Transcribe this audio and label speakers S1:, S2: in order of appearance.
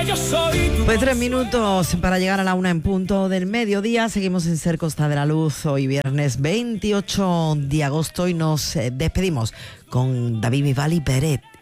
S1: Pues 3 minutos para llegar a la 1 en punto del mediodía. Seguimos en Ser Costa de la Luz, hoy viernes 28 de agosto y nos despedimos con David Bisbal y Peret.